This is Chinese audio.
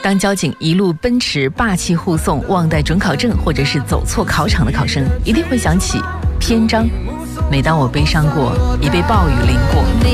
当交警一路奔驰霸气护送忘带准考证或者是走错考场的考生，一定会想起篇章。每当我悲伤过，已被暴雨淋过，